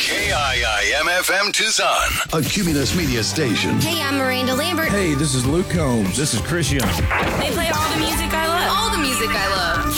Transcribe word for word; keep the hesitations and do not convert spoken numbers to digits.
K I I M F M Tucson, a Cumulus Media station. Hey, I'm Miranda Lambert. Hey, this is Luke Combs. This is Chris Young. They play all the music I love. All the music I love.